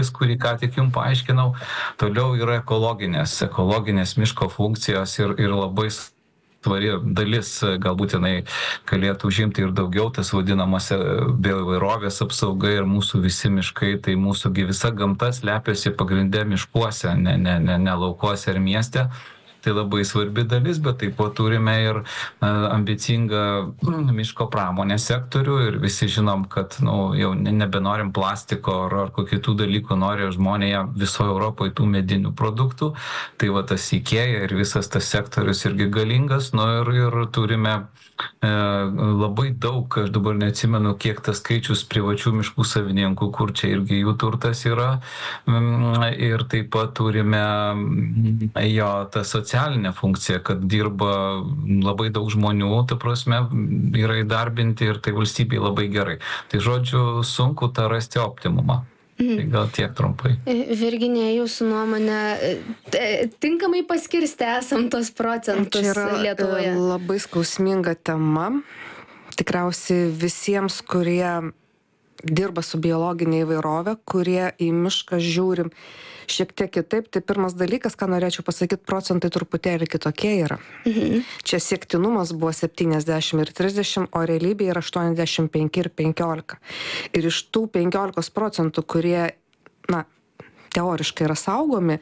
kurį ką tik jums paaiškinau. Toliau yra ekologinės miško funkcijos ir labai tvari dalis, galbūt jinai galėtų užimti ir daugiau, tas vadinamas bioįvairovės apsauga ir mūsų visi miškai, tai mūsų visa gamta slepiasi pagrinde miškuose, ne laukuose ar mieste. Tai labai svarbi dalis, bet taip pat turime ir ambicingą miško pramonės sektorių ir visi žinom, kad jau nebenorim plastiko ar kitų dalykų, nori žmonėje visoje Europoje tų medinių produktų. Tai va tas IKEA ir visas tas sektorius irgi galingas, ir turime labai daug, aš dabar neatsimenu, kiek tas skaičius privačių miškų savininkų, kur čia irgi jų turtas yra. Ir taip pat turime jo tą socialinę funkciją, kad dirba labai daug žmonių, ta prasme, yra įdarbinti ir tai valstybei labai gerai. Tai žodžiu, sunku tą rasti optimumą. Tai gal tiek trumpai. Virginija, jūsų nuomonė, tinkamai paskirsti esam tos procentus Lietuvoje? Čia yra labai skausminga tema. Tikriausiai visiems, kurie dirba su biologinė įvairovė, kurie į mišką žiūrim šiek tiek kitaip, tai pirmas dalykas, ką norėčiau pasakyti, procentai truputėlį kitokie yra. Čia siektinumas buvo 70 ir 30, o realybė yra 85 ir 15. Ir iš tų 15%, kurie, teoriškai yra saugomi,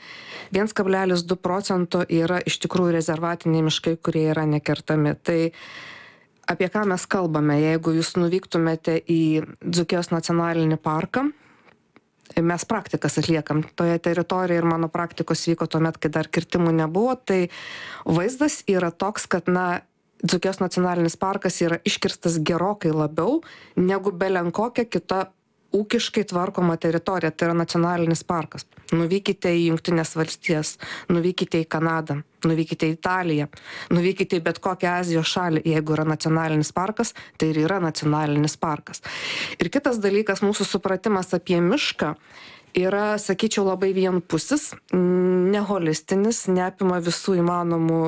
1,2% yra iš tikrųjų rezervatiniai miškai, kurie yra nekertami. Tai apie ką mes kalbame, jeigu jūs nuvyktumėte į Dzūkijos nacionalinį parką, mes praktikas atliekam toje teritorijoje ir mano praktikos vyko tuomet, kai dar kirtimų nebuvo, tai vaizdas yra toks, kad Dzūkijos nacionalinis parkas yra iškirstas gerokai labiau negu belenkokia kita ūkiškai tvarkoma teritorija, tai yra nacionalinis parkas. Nuvykite į Jungtines valstijas, nuvykite į Kanadą, nuvykite į Italiją, nuvykite į bet kokią Azijos šalį, jeigu yra nacionalinis parkas, tai ir yra nacionalinis parkas. Ir kitas dalykas, mūsų supratimas apie mišką yra, sakyčiau, labai vienpusis, neholistinis, neapima visų įmanomų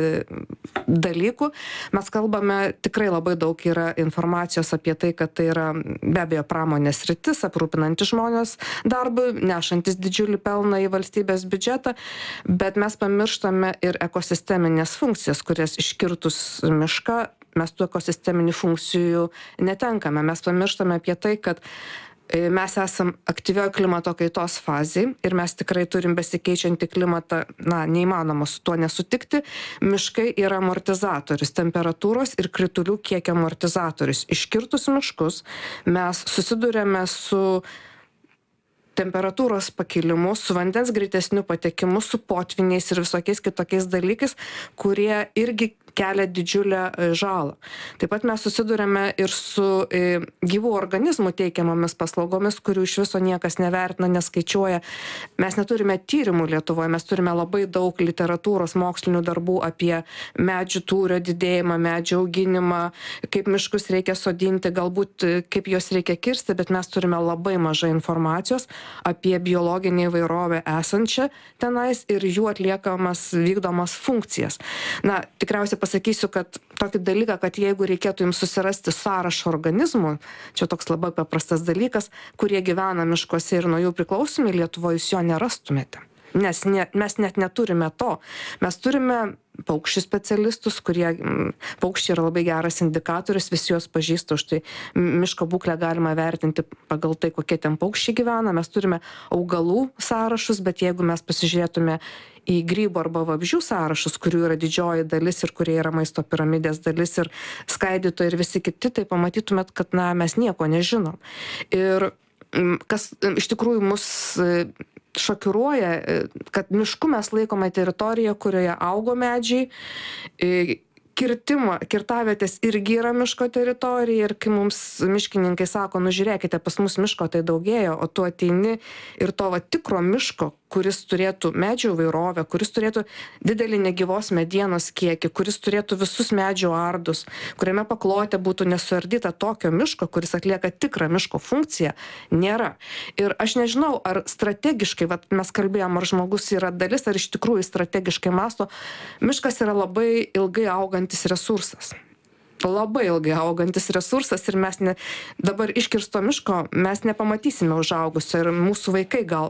dalykų. Mes kalbame, tikrai labai daug yra informacijos apie tai, kad tai yra be abejo pramonės sritis, aprūpinantis žmonės darbui, nešantis didžiulį pelną į valstybės biudžetą, bet mes pamirštame ir ekosisteminės funkcijas, kurias iškirtus mišką mes tų ekosisteminių funkcijų netenkame. Mes pamirštame apie tai, kad mes esam aktyvioje klimato kaitos fazėje ir mes tikrai turim besikeičiantį klimatą, neįmanoma su tuo nesutikti. Miškai yra amortizatorius, temperatūros ir kritulių kiekio amortizatorius. Iškirtus miškus mes susiduriame su temperatūros pakilimu, su vandens greitesniu patekimu, su potviniais ir visokiais kitokiais dalykais, kurie irgi kelia didžiulę žalą. Taip pat mes susiduriame ir su gyvų organizmų teikiamomis paslaugomis, kurių iš viso niekas nevertina, neskaičiuoja. Mes neturime tyrimų Lietuvoje, mes turime labai daug literatūros mokslinių darbų apie medžių tūrio didėjimą, medžių auginimą, kaip miškus reikia sodinti, galbūt kaip juos reikia kirsti, bet mes turime labai mažai informacijos apie biologinę įvairovę esančią tenais ir jų atliekamas vykdomas funkcijas. Tikriausiai pasakysiu, kad tokį dalyką, kad jeigu reikėtų jums susirasti sąrašą organizmų, čia toks labai paprastas dalykas, kurie gyvena miškuose ir nuo jų priklausomi Lietuvoje, jūs jo nerastumėte. Nes mes net neturime to. Mes turime paukščių specialistus, paukščiai yra labai geras indikatorius, visi juos pažįsta, už tai miško būklę galima vertinti pagal tai, kokie ten paukščiai gyvena. Mes turime augalų sąrašus, bet jeigu mes pasižiūrėtume į grybų arba vabzdžių sąrašus, kurių yra didžioji dalis ir kurie yra maisto piramidės dalis ir skaidytojai ir visi kiti, tai pamatytumėt, kad mes nieko nežinom. Ir kas iš tikrųjų mus šokiruoja, kad mišku mes laikome teritoriją, kurioje augo medžiai, kirtavietės irgi yra miško teritorija ir kai mums miškininkai sako, žiūrėkite, pas mus miško tai daugėjo, o tu ateini ir to tikro miško, kuris turėtų medžių įvairovę, kuris turėtų didelį negyvos medienos kiekį, kuris turėtų visus medžių ardus, kuriame paklotė būtų nesuardyta, tokio miško, kuris atlieka tikrą miško funkciją, nėra. Ir aš nežinau, ar strategiškai, mes kalbėjom, ar žmogus yra dalis, ar iš tikrųjų strategiškai mąsto, miškas yra labai ilgai augantis resursas. labai ilgai augantis resursas ir mes dabar iškirsto miško mes nepamatysime užaugusio ir mūsų vaikai gal